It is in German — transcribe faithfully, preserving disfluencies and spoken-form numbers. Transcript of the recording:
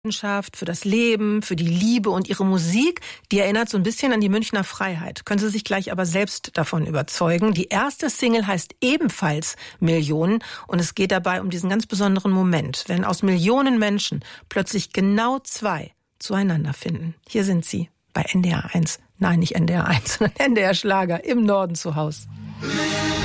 Leidenschaft für das Leben, für die Liebe und ihre Musik, die erinnert so ein bisschen an die Münchner Freiheit. Können Sie sich gleich aber selbst davon überzeugen. Die erste Single heißt ebenfalls Millionen und es geht dabei um diesen ganz besonderen Moment, wenn aus Millionen Menschen plötzlich genau zwei zueinander finden. Hier sind sie bei N D R eins. Nein, nicht N D R eins, sondern N D R Schlager im Norden zu Hause.